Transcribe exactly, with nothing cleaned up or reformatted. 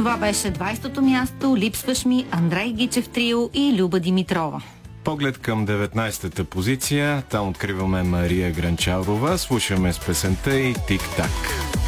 Това беше двайсетото място. Липсваш ми, Андрей Гичев трио и Люба Димитрова. Поглед към деветнайсетата позиция. Там откриваме Мария Гранчарова. Слушаме с песента и Тик-так.